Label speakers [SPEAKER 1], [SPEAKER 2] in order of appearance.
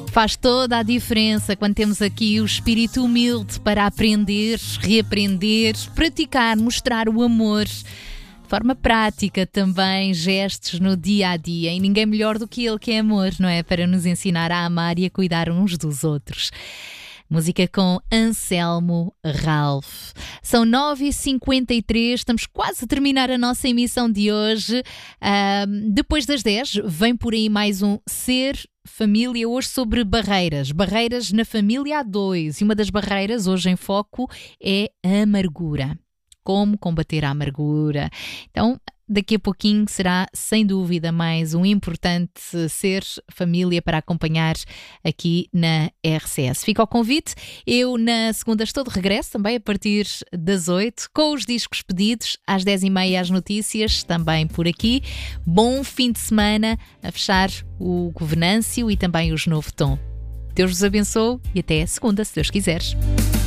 [SPEAKER 1] Faz toda a diferença quando temos aqui o espírito humilde para aprender, reaprender, praticar, mostrar o amor. De forma prática também, gestos no dia a dia. E ninguém melhor do que ele que é amor, não é? Para nos ensinar a amar e a cuidar uns dos outros. Música com Anselmo Ralph. São 9h53, estamos quase a terminar a nossa emissão de hoje. Depois das 10, vem por aí mais um Ser Família, hoje sobre barreiras. Barreiras na família há dois. E uma das barreiras, hoje em foco, é a amargura. Como combater a amargura. Então, daqui a pouquinho será, sem dúvida, mais um importante Ser Família para acompanhar aqui na RCS. Fica o convite. Eu, na segunda, estou de regresso, também a partir das 8, com os discos pedidos, às 10h30 as notícias, também por aqui. Bom fim de semana, a fechar o Governâncio e também os Novo Tom. Deus vos abençoe e até a segunda, se Deus quiseres.